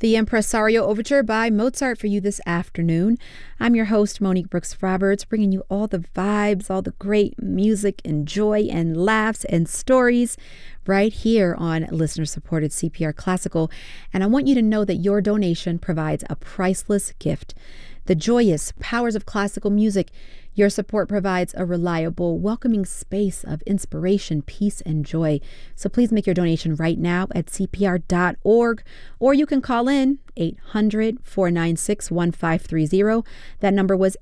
The Impresario Overture by Mozart for you this afternoon. I'm your host, Monique Brooks Roberts, bringing you all the vibes, all the great music and joy and laughs and stories right here on listener-supported CPR Classical. And I want you to know that your donation provides a priceless gift. The joyous powers of classical music. Your support provides a reliable, welcoming space of inspiration, peace, and joy. So please make your donation right now at CPR.org, or you can call in 800-496-1530. That number was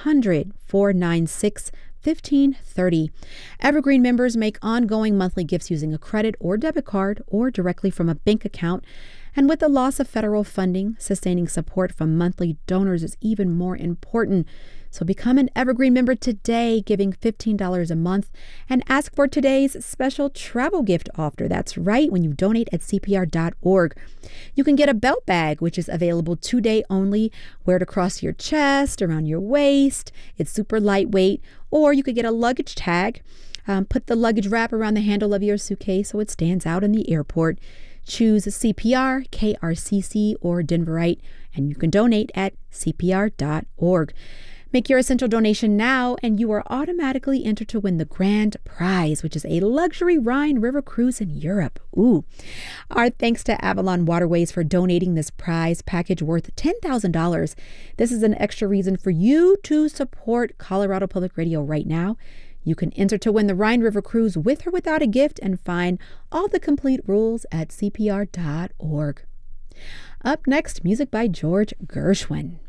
800-496-1530. Evergreen members make ongoing monthly gifts using a credit or debit card or directly from a bank account. And with the loss of federal funding, sustaining support from monthly donors is even more important. So become an Evergreen member today, giving $15 a month, and ask for today's special travel gift offer. That's right, when you donate at CPR.org. You can get a belt bag, which is available today only. Wear it across your chest, around your waist. It's super lightweight. Or you could get a luggage tag. Put the luggage wrap around the handle of your suitcase so it stands out in the airport. Choose CPR, KRCC, or Denverite, and you can donate at CPR.org. Make your essential donation now, and you are automatically entered to win the grand prize, which is a luxury Rhine River cruise in Europe. Ooh. Our thanks to Avalon Waterways for donating this prize package worth $10,000. This is an extra reason for you to support Colorado Public Radio right now. You can enter to win the Rhine River Cruise with or without a gift and find all the complete rules at CPR.org. Up next, music by George Gershwin.